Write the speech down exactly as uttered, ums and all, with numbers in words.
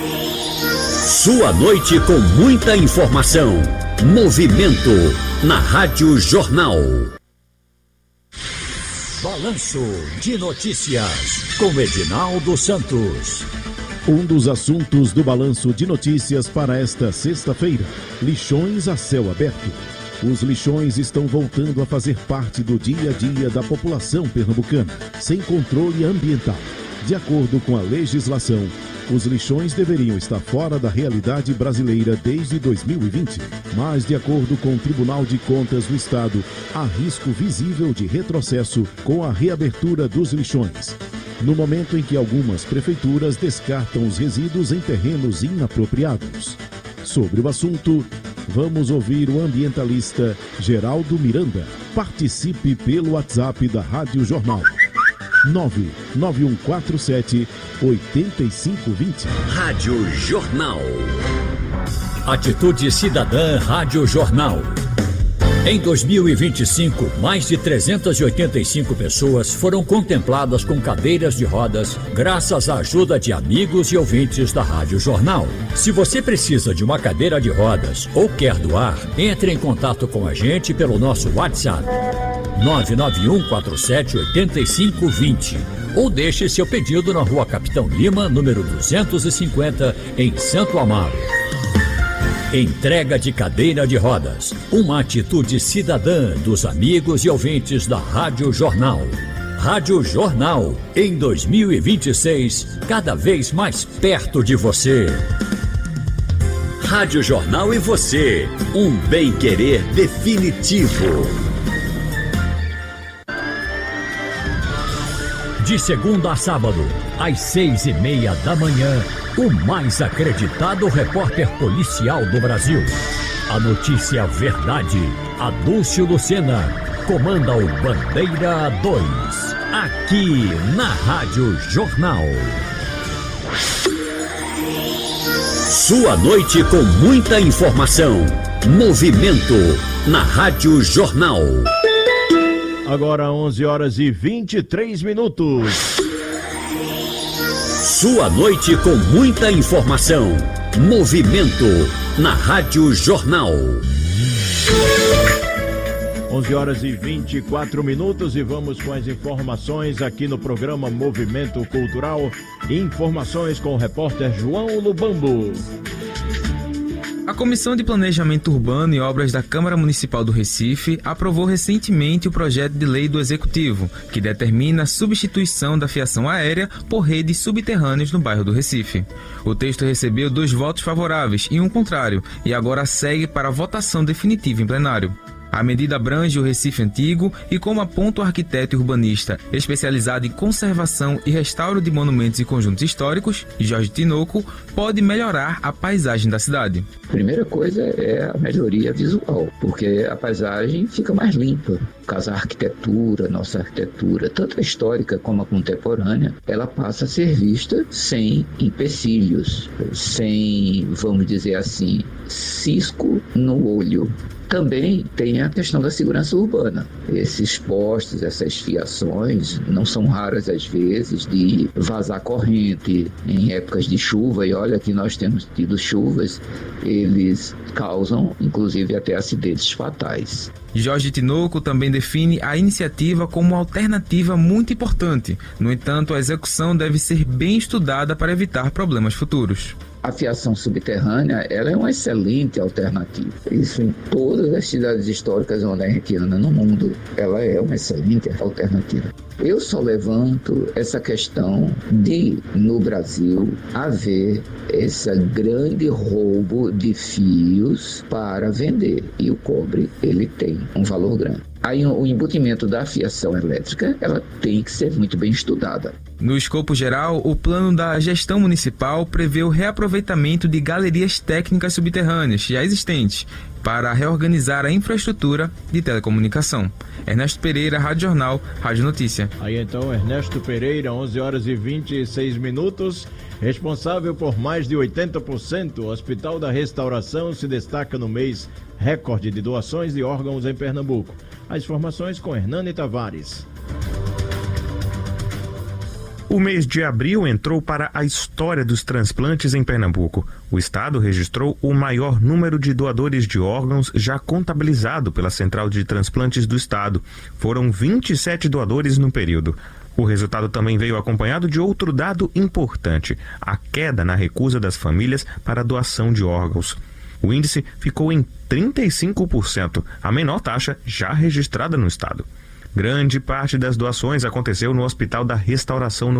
Sua noite com muita informação. Movimento na Rádio Jornal. Balanço de Notícias com Edinaldo Santos. Um dos assuntos do Balanço de Notícias para esta sexta-feira: lixões a céu aberto. Os lixões estão voltando a fazer parte do dia a dia da população pernambucana, sem controle ambiental. De acordo com a legislação, os lixões deveriam estar fora da realidade brasileira desde dois mil e vinte, mas, de acordo com o Tribunal de Contas do Estado, há risco visível de retrocesso com a reabertura dos lixões, no momento em que algumas prefeituras descartam os resíduos em terrenos inapropriados. Sobre o assunto, vamos ouvir o ambientalista Geraldo Miranda. Participe pelo WhatsApp da Rádio Jornal. nove nove um quatro sete oito cinco dois zero. Rádio Jornal. Atitude Cidadã Rádio Jornal. Em dois mil e vinte e cinco, mais de trezentas e oitenta e cinco pessoas foram contempladas com cadeiras de rodas, graças à ajuda de amigos e ouvintes da Rádio Jornal. Se você precisa de uma cadeira de rodas ou quer doar, entre em contato com a gente pelo nosso WhatsApp nove nove um quatro sete oito cinco dois zero ou deixe seu pedido na Rua Capitão Lima, número duzentos e cinquenta, em Santo Amaro. Entrega de cadeira de rodas, uma atitude cidadã dos amigos e ouvintes da Rádio Jornal. Rádio Jornal, em dois mil e vinte e seis, cada vez mais perto de você. Rádio Jornal e você, um bem-querer definitivo. De segunda a sábado, às seis e meia da manhã, o mais acreditado repórter policial do Brasil. A notícia verdade, Adúlcio Lucena, comanda o Bandeira dois, aqui na Rádio Jornal. Sua noite com muita informação. Movimento na Rádio Jornal. Agora onze horas e vinte e três minutos. Sua noite com muita informação. Movimento na Rádio Jornal. onze horas e vinte e quatro minutos e vamos com as informações aqui no programa Movimento Cultural. Informações com o repórter João Lubambo. A Comissão de Planejamento Urbano e Obras da Câmara Municipal do Recife aprovou recentemente o projeto de lei do Executivo, que determina a substituição da fiação aérea por redes subterrâneas no bairro do Recife. O texto recebeu dois votos favoráveis e um contrário, e agora segue para a votação definitiva em plenário. A medida abrange o Recife Antigo e, como aponta o arquiteto e urbanista especializado em conservação e restauro de monumentos e conjuntos históricos, Jorge Tinoco, pode melhorar a paisagem da cidade. A primeira coisa é a melhoria visual, porque a paisagem fica mais limpa. Por causa da arquitetura, nossa arquitetura, tanto a histórica como a contemporânea, ela passa a ser vista sem empecilhos, sem, vamos dizer assim, cisco no olho. Também tem a questão da segurança urbana. Esses postes, essas fiações, não são raras às vezes de vazar corrente em épocas de chuva, e olha que nós temos tido chuvas, eles causam inclusive até acidentes fatais. Jorge Tinoco também define a iniciativa como uma alternativa muito importante. No entanto, a execução deve ser bem estudada para evitar problemas futuros. A fiação subterrânea, ela é uma excelente alternativa. Isso em todas as cidades históricas onde a gente anda no mundo, ela é uma excelente alternativa. Eu só levanto essa questão de, no Brasil, haver esse grande roubo de fios para vender. E o cobre, ele tem um valor grande. Aí o embutimento da fiação elétrica, ela tem que ser muito bem estudada. No escopo geral, o plano da gestão municipal prevê o reaproveitamento de galerias técnicas subterrâneas já existentes para reorganizar a infraestrutura de telecomunicação. Ernesto Pereira, Rádio Jornal, Rádio Notícia. Aí então, Ernesto Pereira, onze horas e vinte e seis minutos. Responsável por mais de oitenta por cento, o Hospital da Restauração se destaca no mês recorde de doações de órgãos em Pernambuco. As informações com Hernani Tavares. O mês de abril entrou para a história dos transplantes em Pernambuco. O estado registrou o maior número de doadores de órgãos já contabilizado pela Central de Transplantes do estado. Foram vinte e sete doadores no período. O resultado também veio acompanhado de outro dado importante: a queda na recusa das famílias para a doação de órgãos. O índice ficou em trinta e cinco por cento, a menor taxa já registrada no estado. Grande parte das doações aconteceu no Hospital da Restauração no